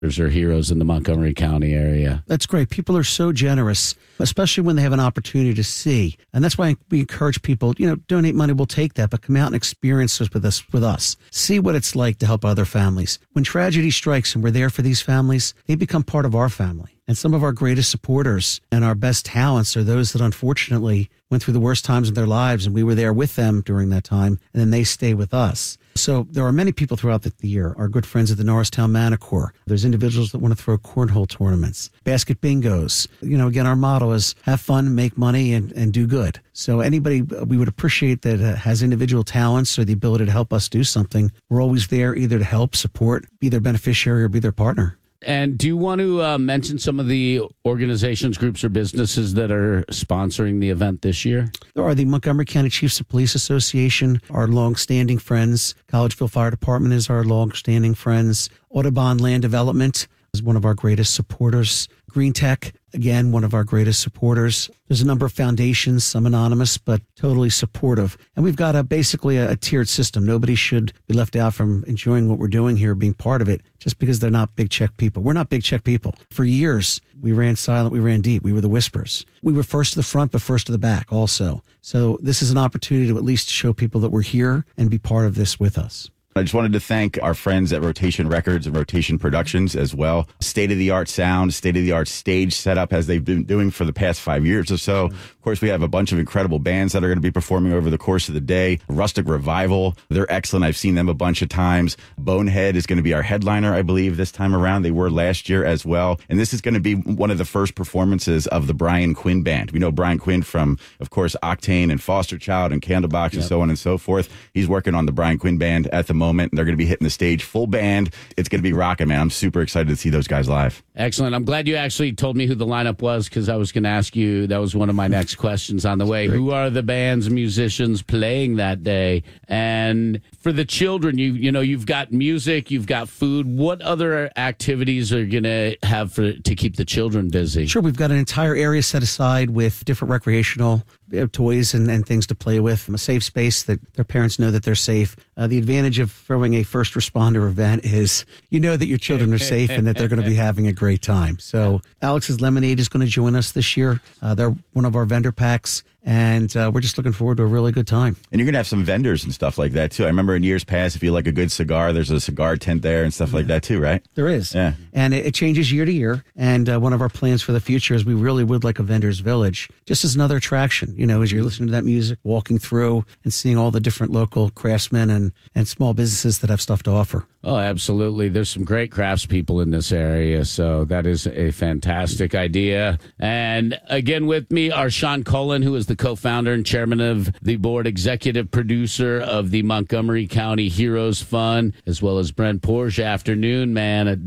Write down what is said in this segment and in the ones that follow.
are heroes in the Montgomery County area. That's great. People are so generous, especially when they have an opportunity to see. And that's why we encourage people, donate money, we'll take that, but come out and experience this with us. See what it's like to help other families. When tragedy strikes and we're there for these families, they become part of our family. And some of our greatest supporters and our best talents are those that unfortunately went through the worst times of their lives, and we were there with them during that time, and then they stay with us. So there are many people throughout the year. Our good friends at the Norristown Manicure. There's individuals that want to throw cornhole tournaments, basket bingos. Again, our motto is have fun, make money, and do good. So anybody we would appreciate that has individual talents or the ability to help us do something, we're always there either to help, support, be their beneficiary, or be their partner. And do you want to mention some of the organizations, groups, or businesses that are sponsoring the event this year? There are the Montgomery County Chiefs of Police Association, our longstanding friends. Collegeville Fire Department is our longstanding friends. Audubon Land Development is one of our greatest supporters. Green Tech, again, one of our greatest supporters. There's a number of foundations, some anonymous, but totally supportive. And we've got basically a tiered system. Nobody should be left out from enjoying what we're doing here, being part of it, just because they're not big check people. We're not big check people. For years, we ran silent, we ran deep. We were the whispers. We were first to the front, but first to the back also. So this is an opportunity to at least show people that we're here and be part of this with us. I just wanted to thank our friends at Rotation Records and Rotation Productions as well. State-of-the-art sound, state-of-the-art stage setup as they've been doing for the past 5 years or so. Of course, we have a bunch of incredible bands that are going to be performing over the course of the day. Rustic Revival, they're excellent. I've seen them a bunch of times. Bonehead is going to be our headliner, I believe, this time around. They were last year as well. And this is going to be one of the first performances of the Brian Quinn Band. We know Brian Quinn from, of course, Octane and Foster Child and Candlebox and so on and so forth. He's working on the Brian Quinn Band at the moment. They're going to be hitting the stage full band. It's going to be rocking, man. I'm super excited to see those guys live. Excellent. I'm glad you actually told me who the lineup was, because I was going to ask you, that was one of my next questions on the way. Who are the bands, musicians playing that day? And for the children, you've got music, you've got food. What other activities are going to have to keep the children busy? Sure. We've got an entire area set aside with different recreational toys and things to play with. A safe space that their parents know that they're safe. The advantage of throwing a first responder event is that your children are safe and that they're going to be having a great time. So Alex's Lemonade is going to join us this year. They're one of our vendor packs. And we're just looking forward to a really good time. And you're going to have some vendors and stuff like that, too. I remember in years past, if you like a good cigar, there's a cigar tent there and stuff like that, too, right? There is. Yeah. And it changes year to year. And one of our plans for the future is we really would like a vendor's village, just as another attraction, as you're listening to that music, walking through and seeing all the different local craftsmen and small businesses that have stuff to offer. Oh, absolutely. There's some great craftspeople in this area, so that is a fantastic idea. And again with me are Sean Cullen, who is the co-founder and chairman of the board, executive producer of the Montgomery County Heroes Fund, as well as Brent Porsche, afternoon man at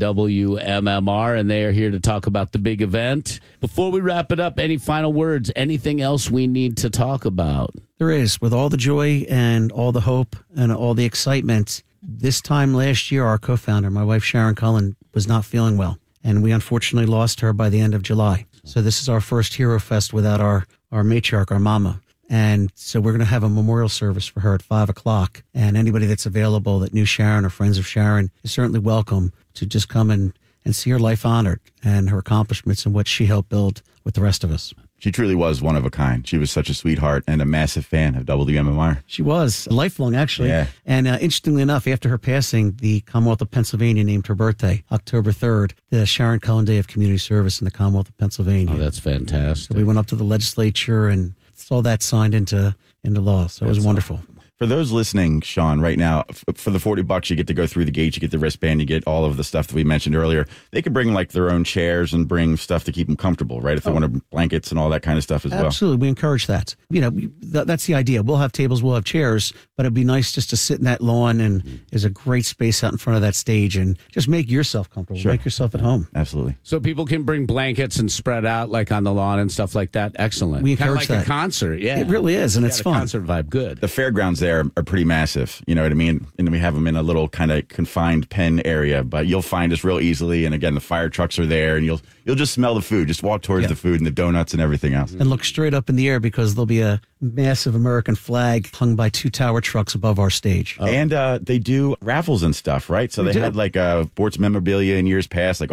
WMMR, and they are here to talk about the big event. Before we wrap it up, any final words, anything else we need to talk about? There is. With all the joy and all the hope and all the excitement, this time last year, our co-founder, my wife Sharon Cullen, was not feeling well, and we unfortunately lost her by the end of July. So this is our first Hero Fest without our matriarch, our mama. And so we're going to have a memorial service for her at 5:00. And anybody that's available that knew Sharon or friends of Sharon is certainly welcome to just come and see her life honored and her accomplishments and what she helped build with the rest of us. She truly was one of a kind. She was such a sweetheart and a massive fan of WMMR. She was. Lifelong, actually. Yeah. And interestingly enough, after her passing, the Commonwealth of Pennsylvania named her birthday, October 3rd, the Sharon Cullen Day of Community Service in the Commonwealth of Pennsylvania. Oh, that's fantastic. So we went up to the legislature and saw that signed into law. So it was wonderful. For those listening, Sean, right now, for the $40, you get to go through the gate, you get the wristband, you get all of the stuff that we mentioned earlier. They could bring like their own chairs and bring stuff to keep them comfortable, right? If they want to blankets and all that kind of stuff as well. Absolutely. We encourage that. That's the idea. We'll have tables, we'll have chairs, but it'd be nice just to sit in that lawn, and there's a great space out in front of that stage, and just make yourself comfortable. Sure. Make yourself at home. Absolutely. So people can bring blankets and spread out like on the lawn and stuff like that. Excellent. We encourage kind of like that. a concert. Yeah. It really is, and it's fun. Concert vibe. Good. The fairgrounds there are pretty massive. You know what I mean? And we have them in a little kind of confined pen area, but you'll find us real easily. And again, the fire trucks are there, and you'll just smell the food. Just walk towards the food and the donuts and everything else. And look straight up in the air, because there'll be a massive American flag hung by 2 tower trucks above our stage. And they do raffles and stuff, right? So they had like sports memorabilia in years past, like